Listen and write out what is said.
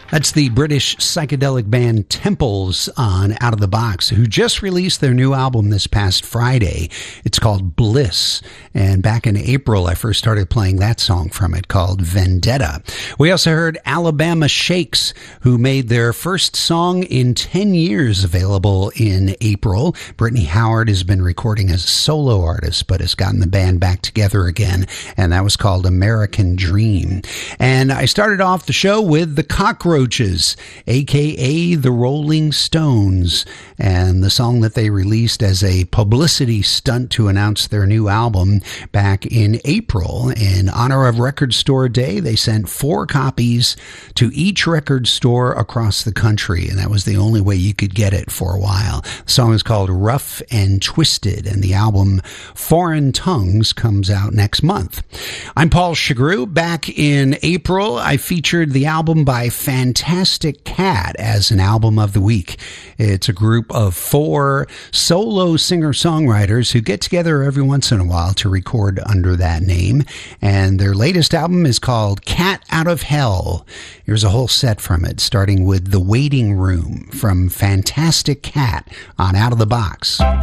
That's the British psychedelic band Temples on Out of the Box, who just released their new album this past Friday. It's called Bliss. And back in April, I first started playing that song from it called Vendetta. We also heard Alabama Shakes, who made their first song in 10 years available in April. Brittany Howard has been recording as a solo artist, but has gotten the band back together again. And that was called American Dream. And I started off the show with the Cockroaches, aka the Rolling Stones, and the song that they released as a publicity stunt to announce their new album back in April. In honor of Record Store Day, they sent 4 copies to each record store across the country, and that was the only way you could get it for a while. The song is called Rough and Twisted, and the album Foreign Tongues comes out next month. I'm Paul Chagru. Back in April, I featured the album by Fantastic Cat as an album of the week. It's a group of 4 solo singer-songwriters who get together every once in a while to record under that name, and their latest album is called Cat Out of Hell. Here's a whole set from it, starting with The Waiting Room from Fantastic Cat on Out of the Box.